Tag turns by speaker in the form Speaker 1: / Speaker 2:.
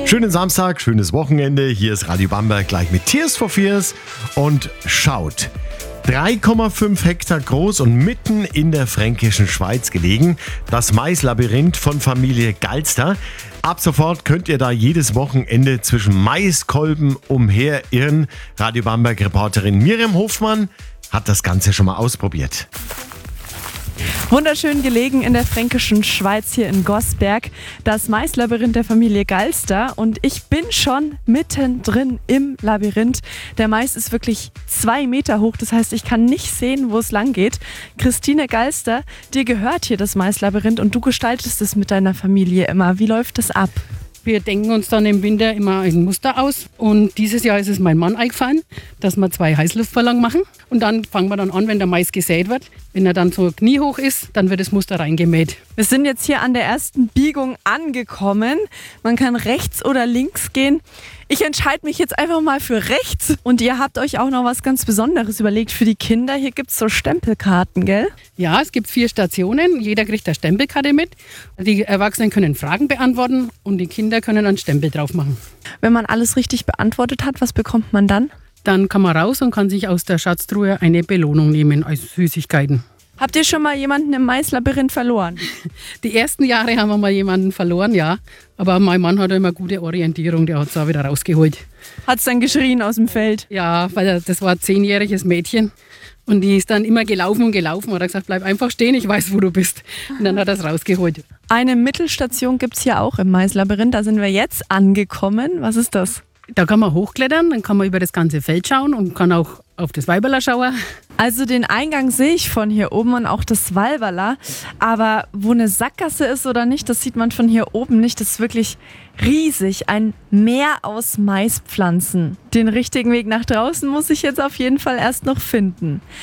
Speaker 1: Schönen Samstag, schönes Wochenende. Hier ist Radio Bamberg gleich mit Tears for Fears. Und schaut, 3,5 Hektar groß und mitten in der fränkischen Schweiz gelegen. Das Maislabyrinth von Familie Galster. Ab sofort könnt ihr da jedes Wochenende zwischen Maiskolben umherirren. Radio Bamberg-Reporterin Miriam Hofmann hat das Ganze schon mal ausprobiert.
Speaker 2: Wunderschön gelegen in der fränkischen Schweiz hier in Gosberg, das Maislabyrinth der Familie Galster, und ich bin schon mittendrin im Labyrinth. Der Mais ist wirklich 2 Meter hoch, das heißt, ich kann nicht sehen, wo es lang geht. Christine Galster, dir gehört hier das Maislabyrinth und du gestaltest es mit deiner Familie immer. Wie läuft das ab?
Speaker 3: Wir denken uns dann im Winter immer ein Muster aus, und dieses Jahr ist es mein Mann eingefallen, dass wir 2 Heißluftballons machen, und dann fangen wir dann an, wenn der Mais gesät wird. Wenn er dann so kniehoch ist, dann wird das Muster reingemäht.
Speaker 2: Wir sind jetzt hier an der ersten Biegung angekommen. Man kann rechts oder links gehen. Ich entscheide mich jetzt einfach mal für rechts. Und ihr habt euch auch noch was ganz Besonderes überlegt für die Kinder. Hier gibt es so Stempelkarten, gell?
Speaker 3: Ja, es gibt 4 Stationen. Jeder kriegt eine Stempelkarte mit. Die Erwachsenen können Fragen beantworten und die Kinder können einen Stempel drauf machen.
Speaker 2: Wenn man alles richtig beantwortet hat, was bekommt man dann?
Speaker 3: Dann kann man raus und kann sich aus der Schatztruhe eine Belohnung nehmen als Süßigkeiten.
Speaker 2: Habt ihr schon mal jemanden im Maislabyrinth verloren?
Speaker 3: Die ersten Jahre haben wir mal jemanden verloren, ja. Aber mein Mann hat immer gute Orientierung, der hat es auch wieder rausgeholt.
Speaker 2: Hat's dann geschrien aus dem Feld?
Speaker 3: Ja, weil das war ein 10-jähriges Mädchen. Und die ist dann immer gelaufen und gelaufen. Und hat gesagt, bleib einfach stehen, ich weiß, wo du bist. Und dann hat er es rausgeholt.
Speaker 2: Eine Mittelstation gibt es hier auch im Maislabyrinth. Da sind wir jetzt angekommen. Was ist das?
Speaker 3: Da kann man hochklettern, dann kann man über das ganze Feld schauen und kann auch auf das Weiberler schauen.
Speaker 2: Also den Eingang sehe ich von hier oben und auch das Walberla. Aber wo eine Sackgasse ist oder nicht, das sieht man von hier oben nicht. Das ist wirklich riesig. Ein Meer aus Maispflanzen. Den richtigen Weg nach draußen muss ich jetzt auf jeden Fall erst noch finden.